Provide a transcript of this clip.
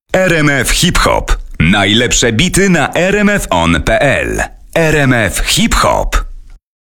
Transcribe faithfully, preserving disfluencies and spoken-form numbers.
R M F Hip Hop. Najlepsze bity na r m f on kropka p l. R M F Hip Hop.